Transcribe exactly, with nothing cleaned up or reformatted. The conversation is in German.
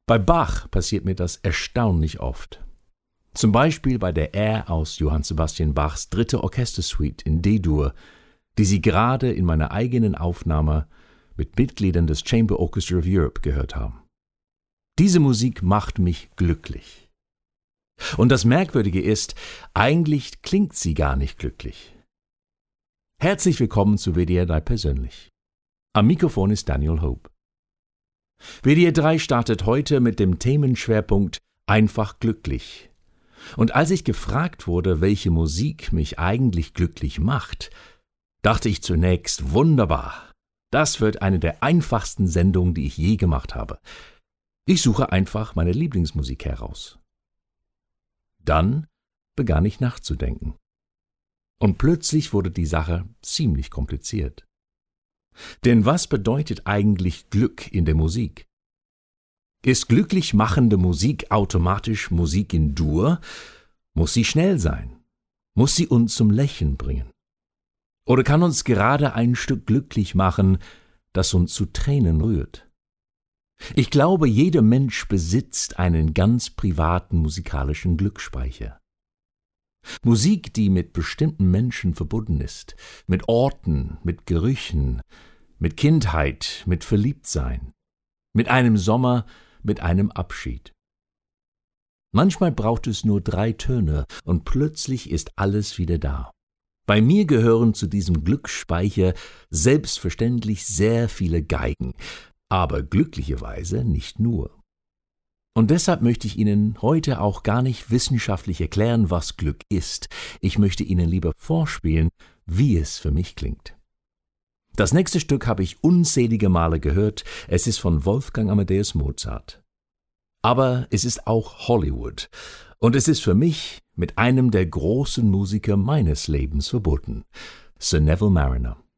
Bei Bach passiert mir das erstaunlich oft. Zum Beispiel bei der Air aus Johann Sebastian Bachs dritte Orchestersuite in D-Dur, die Sie gerade in meiner eigenen Aufnahme mit Mitgliedern des Chamber Orchestra of Europe gehört haben. Diese Musik macht mich glücklich. Und das Merkwürdige ist, eigentlich klingt sie gar nicht glücklich. Herzlich willkommen zu W D R drei persönlich. Am Mikrofon ist Daniel Hope. W D R drei startet heute mit dem Themenschwerpunkt Einfach glücklich. Und als ich gefragt wurde, welche Musik mich eigentlich glücklich macht, dachte ich zunächst, wunderbar, das wird eine der einfachsten Sendungen, die ich je gemacht habe. Ich suche einfach meine Lieblingsmusik heraus. Dann begann ich nachzudenken. Und plötzlich wurde die Sache ziemlich kompliziert. Denn was bedeutet eigentlich Glück in der Musik? Ist glücklich machende Musik automatisch Musik in Dur? Muss sie schnell sein? Muss sie uns zum Lächeln bringen? Oder kann uns gerade ein Stück glücklich machen, das uns zu Tränen rührt? Ich glaube, jeder Mensch besitzt einen ganz privaten musikalischen Glücksspeicher. Musik, die mit bestimmten Menschen verbunden ist, mit Orten, mit Gerüchen, mit Kindheit, mit Verliebtsein, mit einem Sommer, mit einem Abschied. Manchmal braucht es nur drei Töne und plötzlich ist alles wieder da. Bei mir gehören zu diesem Glücksspeicher selbstverständlich sehr viele Geigen, aber glücklicherweise nicht nur. Und deshalb möchte ich Ihnen heute auch gar nicht wissenschaftlich erklären, was Glück ist. Ich möchte Ihnen lieber vorspielen, wie es für mich klingt. Das nächste Stück habe ich unzählige Male gehört. Es ist von Wolfgang Amadeus Mozart. Aber es ist auch Hollywood. Und es ist für mich mit einem der großen Musiker meines Lebens verbunden, Sir Neville Marriner.